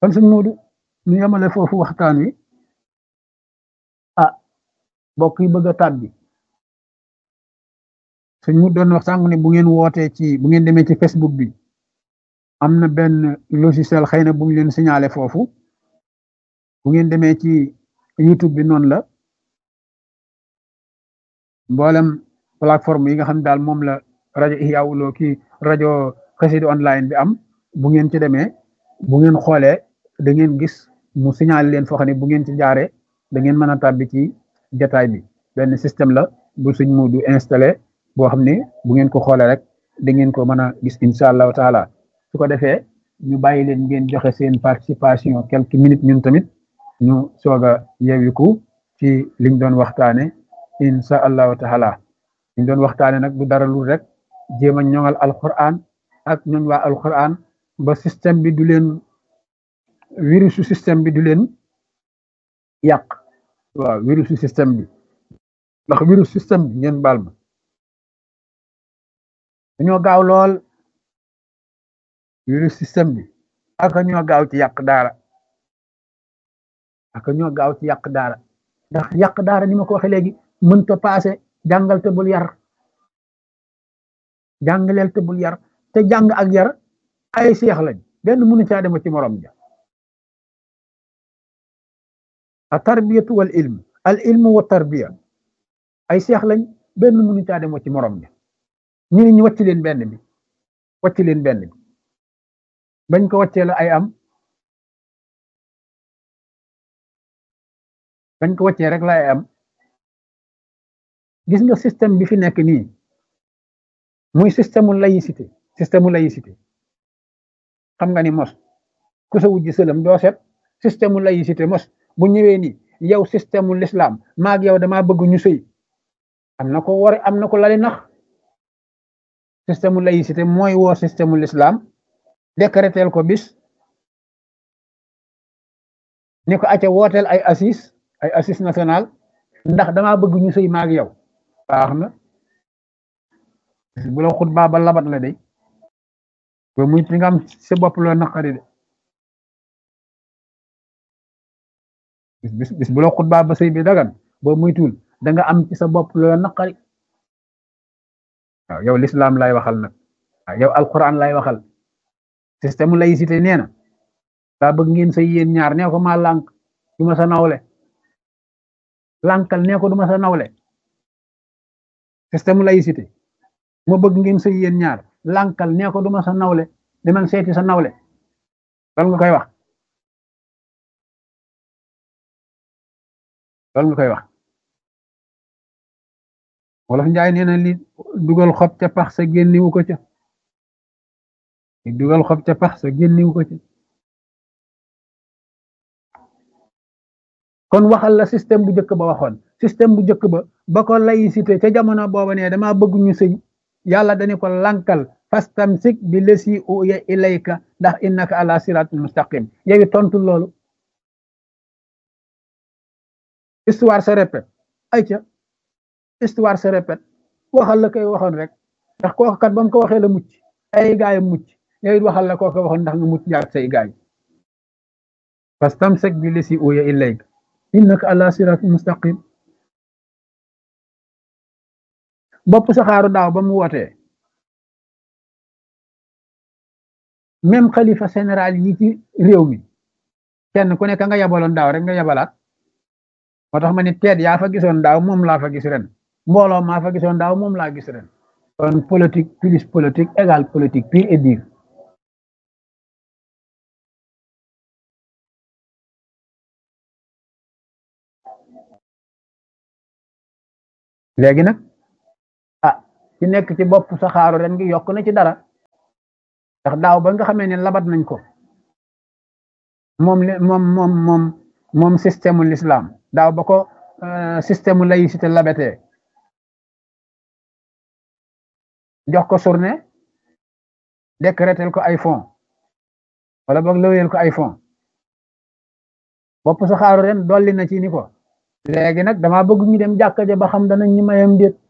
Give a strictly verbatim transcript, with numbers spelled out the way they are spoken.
kon sëñ Moodu ñu yemale foofu waxtaan wi ah mbokk yi bëgg a tàbbi sëñ mu doon wax sànq ne bu ngeen wootee ci bu ngeen demee ci Facebook bi am na benn logiciel xëy na bu ñu leen signalé foofu bu ngeen demee ci YouTube bi noonu la mboolem plateforme yi nga xam daal moom la rajo Ihya Woulo kii rajo Xassida online bi am bu ngeen ci demee bu ngeen xoolee da ngeen gis mu signalé leen foo xam ne bu ngeen ci jaaree da ngeen mën a tàbbi ci jataay bi benn système la bu sëñ Moodu installé boo xam ne bu ngeen ko xoolee rek da ngeen ko mën a gis incha allahu taala su ko defee ñu bàyyi leen ngeen joxe seen participation quelques minutes ñun tamit ñu soog a yeewiku ci liñ doon waxtaane incha allahu taala liñ doon waxtaane nag du dara lu rek jéem a ñoŋal alquran ak ñooñ waa alquran ba système bi du leen virusu système bi du leen yàq waaw virusu système bi ndax virus système bi ngeen baal ma dañoo gaaw lool virus système bi ak ñoo gaaw ci yàq daara ak ñoo gaaw ci yàq daara ndax yàq daara ni ma ko waxee léegi mënta paase jàngal te bul yar jàngaleel te bul yar te jàng ak yar ay seex lañ benn mënu caa dem ci morom ja a tarbiyatu wal ilm al ilmu wa tarbiya ay seex lañ benn mënu caa dem ci morom ja ñu ne ñu wàcc leen benn bi wàcc leen benn bi bañ ko wàccee la ay am bañ ko wàccee rek la ay am gis nga système bi fi nekk nii muy système mu laïcité système mu laïcité xam nga ni mos ku sa wujj sëlam doo set système mu laïcité mos bu ñëwee ni yow système mu l'islam maag yow damaa bëgg ñu sëy am na ko war am na ko lali nax système mu laïcité mooy woo système mu l'islam décréter ko bis ni ko acca wooteel ay assis ay assis national ndax damaa bëgg ñu sëy maag yow baax na bu la xutbaa ba labat la day ba muy ci nga am sa bopp loo naqari de bis bis bu la xutbaa ba sëy bi dagan boo muy tuul da nga am ci sa bopp loo naqari waaw yow l'islam lay waxal nag waaw yow alquran lay waxal système laïcité nee na daa bëgg ngeen sëy yéen ñaar nee ko maa lànk du ma sa nawle lànkal nee ko du ma sa nawle système laïcité moo bëgg ngeen sëy yéen ñaar lànkal nee ko du ma sa nawle demal seeti sa nawle loolu nga koy wax loolu nga koy wax wolof njaay nee na li dugal xob ca pax sa génniwu ko ca li dugal xob ca pax sa génniwu ko ca kon waxal la système bu njëkk ba waxoon système bu njëkk ba ba ko laïcité ca jamono booba ne dama bëgg ñu sëy yàlla dañu ko lankal fastamsik bi lesi uya ilayka ndax innaka ala siratul mustaqim yow tontu loolu histoire se répète ayca histoire se répète waxal la koy waxoon rek ndax kooku kat ba mu ko waxee la mucc ay gaayam mucc yow it waxal la kooku waxoon ndax nga mucc jaar say gaay fastamsik bi lesi uya ilayka innaka ala siratul mustaqim bopp saxaaru daaw ba mu wootee même xalifa général yi ci réew mi kenn ku nekk nga yabaloon daaw rek nga yabalaat moo tax ma ni teet yaa fa gisoon daaw moom laa fa gis ren mbooloo maa fa gisoon daaw moom laa gis ren kon politique plus politique égale politique pure et dure léegi nag ah ci nekk ci bopp saxaaru ren gi yokk na ci dara ndax daaw ba nga xamee ne labat nañ ko moom moom moom moom moom système u l'islam daaw ba ko système u laïcité labatee jox ko journée décréter ko ay fonds wala boog lëweel ko ay fonds bopp saxaaru ren dolli na ci ni ko léegi nag dama bëgg ñu dem jàkka ja ba xam danañ ñu mayam déet